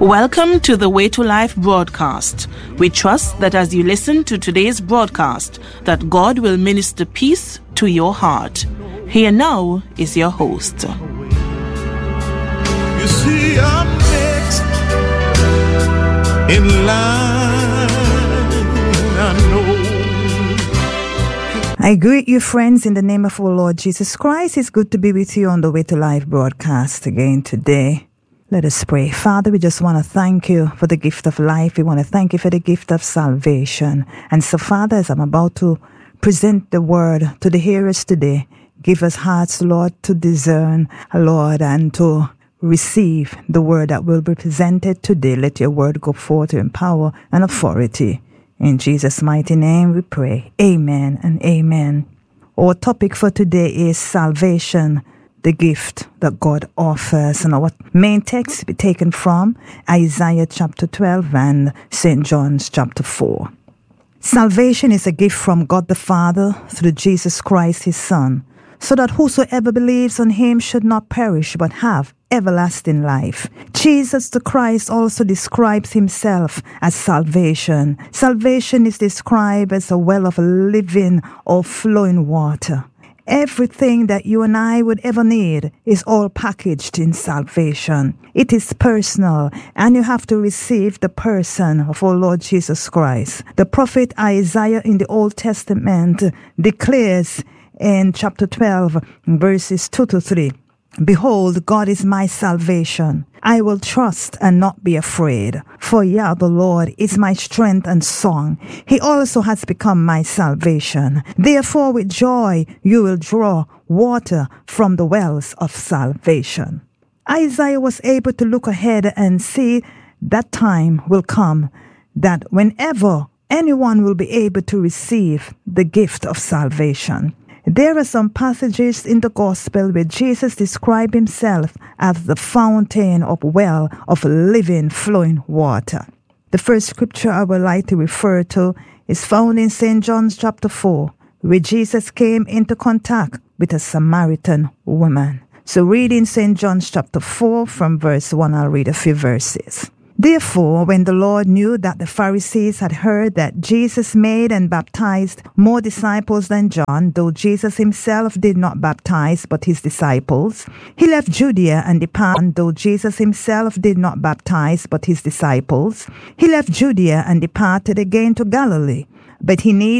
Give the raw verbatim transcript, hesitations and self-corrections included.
Welcome to the Way to Life broadcast. We trust that as you listen to today's broadcast, that God will minister peace to your heart. Here now is your host. You see, I'm next in line, I know. I greet you, friends, in the name of our Lord Jesus Christ. It's good to be with you on the Way to Life broadcast again today. Let us pray. Father, we just want to thank you for the gift of life. We want to thank you for the gift of salvation. And so, Father, as I'm about to present the word to the hearers today, give us hearts, Lord, to discern, Lord, and to receive the word that will be presented today. Let your word go forth in power and authority. In Jesus' mighty name we pray. Amen and amen. Our topic for today is salvation, the gift that God offers. And our main text be taken from Isaiah chapter twelve and Saint John's chapter four. Salvation is a gift from God the Father through Jesus Christ his Son, so that whosoever believes on him should not perish but have everlasting life. Jesus the Christ also describes himself as salvation. Salvation is described as a well of living or flowing water. Everything that you and I would ever need is all packaged in salvation. It is personal, and you have to receive the person of our Lord Jesus Christ. The prophet Isaiah in the Old Testament declares in chapter twelve, verses two to three, "Behold, God is my salvation. I will trust and not be afraid. For Yah, the Lord, is my strength and song. He also has become my salvation. Therefore, with joy, you will draw water from the wells of salvation." Isaiah was able to look ahead and see that time will come that whenever anyone will be able to receive the gift of salvation. There are some passages in the gospel where Jesus described himself as the fountain of well of living flowing water. The first scripture I would like to refer to is found in Saint John's chapter four, where Jesus came into contact with a Samaritan woman. So reading Saint John's chapter four from verse one, I'll read a few verses. "Therefore, when the Lord knew that the Pharisees had heard that Jesus made and baptized more disciples than John, though Jesus himself did not baptize but his disciples, he left Judea and departed, though Jesus himself did not baptize but his disciples. He left Judea and departed again to Galilee. But he needed